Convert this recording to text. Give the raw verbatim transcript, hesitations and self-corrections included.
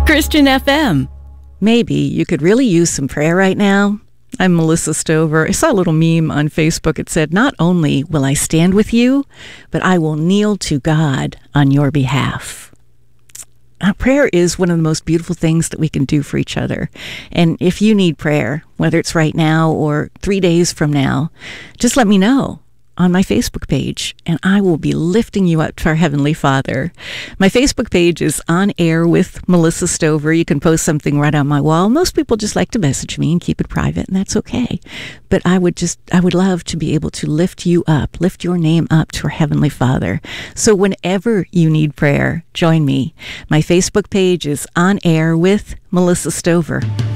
Christian F M. Maybe you could really use some prayer right now. I'm Melissa Stover. I saw a little meme on Facebook. It said, not only will I stand with you, but I will kneel to God on your behalf. Now, prayer is one of the most beautiful things that we can do for each other. And if you need prayer, whether it's right now or three days from now, just let me know on my Facebook page, and I will be lifting you up to our Heavenly Father. My Facebook page is On Air with Melissa Stover. You can post something right on my wall. Most people just like to message me and keep it private, and that's okay. But I would just, I would love to be able to lift you up, lift your name up to our Heavenly Father. So whenever you need prayer, join me. My Facebook page is On Air with Melissa Stover.